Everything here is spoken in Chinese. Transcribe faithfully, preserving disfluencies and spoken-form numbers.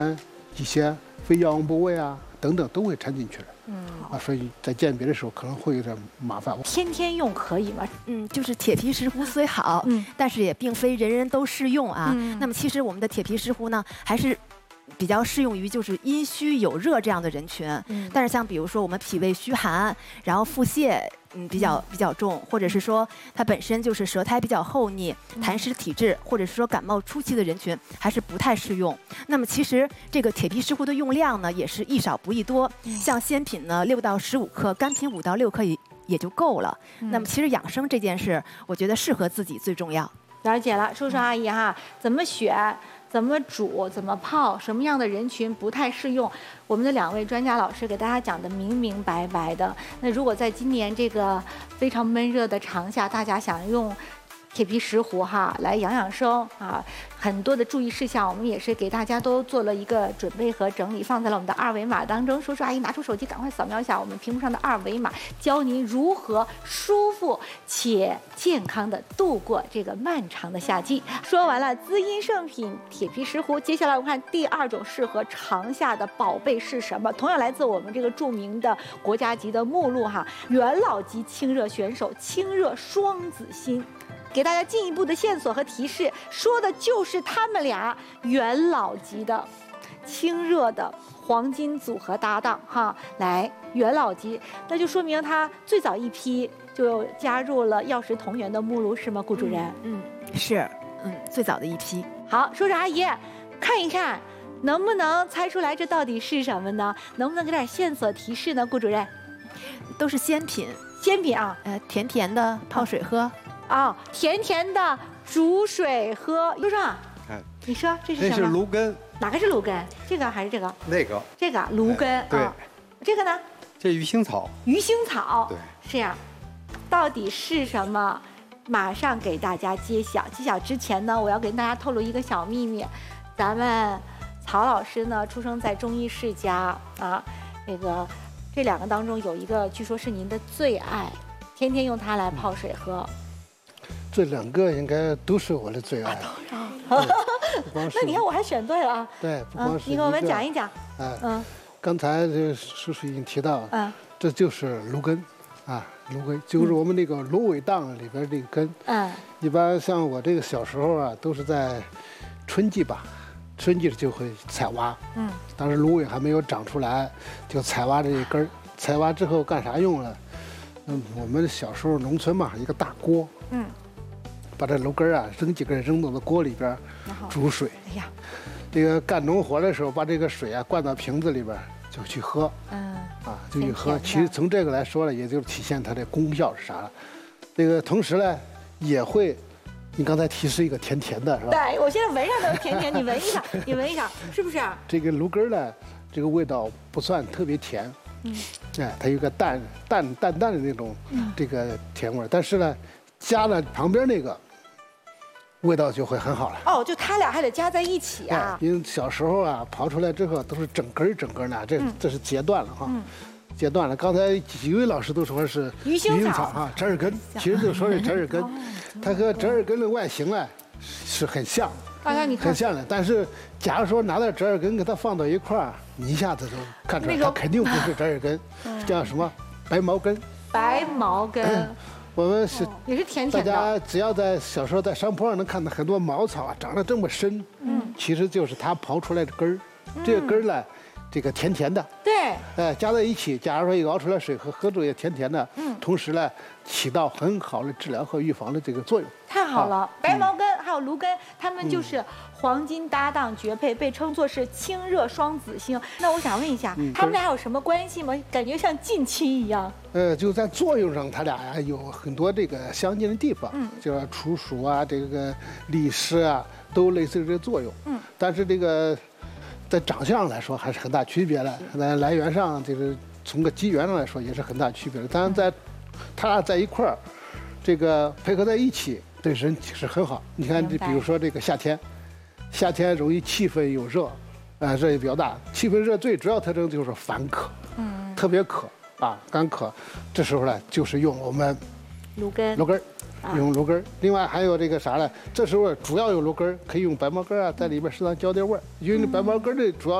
一些非药用部位啊等等都会掺进去的。嗯啊，所以在鉴别的时候可能会有点麻烦。 天天用可以吗？ 嗯，就是铁皮石斛虽好，嗯，但是也并非人人都适用啊。嗯、那么其实我们的铁皮石斛呢，还是比较适用于就是阴虚有热这样的人群。嗯，但是像比如说我们脾胃虚寒，然后腹泻。嗯，比较比较重，或者是说它本身就是舌苔比较厚腻、痰湿体质，或者是说感冒初期的人群，还是不太适用。那么其实这个铁皮石斛的用量呢，也是宜少不宜多。像鲜品呢，六到十五克，干品五到六克也也就够了。那么其实养生这件事，我觉得适合自己最重要。 了解了，叔叔阿姨哈，怎么选？怎么煮，怎么泡，什么样的人群不太适用？我们的两位专家老师给大家讲的明明白白的。那如果在今年这个非常闷热的长夏，大家想用铁皮石斛哈来养养生啊，很多的注意事项我们也是给大家都做了一个准备和整理，放在了我们的二维码当中。叔叔阿姨拿出手机，赶快扫描一下我们屏幕上的二维码，教您如何舒服且健康的度过这个漫长的夏季。说完了滋阴圣品铁皮石斛，接下来我们看第二种适合长夏的宝贝是什么？同样来自我们这个著名的国家级的目录哈，元老级清热选手清热双子星。给大家进一步的线索和提示，说的就是他们俩元老级的清热的黄金组合搭档哈。来，元老级，那就说明他最早一批就加入了药食同源的目录，是吗，顾主任？ 嗯，嗯是，嗯，最早的一批。 好，叔叔阿姨，看一看，能不能猜出来这到底是什么呢？能不能给点线索提示呢，顾主任？ 都是鲜品， 鲜品啊， 呃，甜甜的，泡水喝。 啊、哦，甜甜的煮水喝。叔叔， 看， 你说这是什么？ 这是芦根。 哪个是芦根？这个还是这个？ 那个。 这个芦根。 哎、对、 哦。这个呢？ 这鱼腥草。 鱼腥草。 对。 是呀，到底是什么？马上给大家揭晓。揭晓之前呢，我要跟大家透露一个小秘密。咱们曹老师呢，出生在中医世家啊，那个这两个当中有一个，据说是您的最爱，天天用它来泡水喝。 这两个应该都是我的最爱。 啊、那你看我还选对了啊！ 对，不光是、 嗯、你给我们讲一讲。 哎，嗯，刚才这叔叔已经提到，嗯，这就是芦根，啊，芦根就是我们那个芦苇荡里边这个根。嗯，一般像我这个小时候啊，都是在春季吧，春季就会采挖。嗯，当时芦苇还没有长出来，就采挖这一根儿。采挖之后干啥用了？嗯，我们小时候农村嘛，一个大锅。嗯。把这芦根啊扔几根扔到那锅里边煮水。哎呀，这个干农活的时候，把这个水啊灌到瓶子里边就去喝。嗯，啊就去喝。其实从这个来说呢，也就体现它的功效是啥了。这个同时呢，也会，你刚才提示一个甜甜的是吧？ 对，我现在闻上都是甜甜，你闻一下，你闻一下，是不是？ 这个芦根呢，这个味道不算特别甜。嗯，哎，它有个淡淡淡淡的那种这个甜味，但是呢，加了旁边那个。味道就会很好了哦，就它俩还得加在一起啊。 因为小时候啊，刨出来之后都是整根整根的，这、嗯、这是截断了哈，嗯、截断了。刚才几位老师都说是鱼腥草哈，折耳根，其实就说是折耳根，它和折耳根的外形呢是很像， 大家你看很像的。但是假如说拿到折耳根给它放到一块儿，你一下子就看出来，它肯定不是折耳根，嗯、叫什么白毛根。 白毛根。嗯我们是、 哦、也是甜甜的。 大家只要在小时候在山坡上能看到很多茅草啊，长得这么深，嗯，其实就是它刨出来的根儿。嗯、这个根儿呢，这个甜甜的， 对， 哎，加在一起，假如说一熬出来水喝，喝着也甜甜的，嗯，同时呢，起到很好的治疗和预防的这个作用。 太好了，啊、白毛根、嗯、还有芦根，它们就是黄金搭档绝配，被称作是清热双子星。那我想问一下，嗯、他们俩有什么关系吗？感觉像近亲一样。 呃，就在作用上，它俩呀有很多这个相近的地方，嗯，就除暑啊，这个利湿啊，都类似于这个作用。嗯，但是这个在长相上来说还是很大区别的，在来源上就是从个机缘上来说也是很大区别的。当然在它俩在一块儿，这个配合在一起，对人体是很好。你看，比如说这个夏天，夏天容易气氛有热，啊，热也比较大。气氛热最主要特征就是烦渴，嗯，特别渴。啊，干渴，这时候呢，就是用我们芦根， 芦根， 用芦根儿。另外还有这个啥呢？这时候主要有芦根儿，可以用白茅根啊，在里边适当浇点味儿，因为白茅根的主要。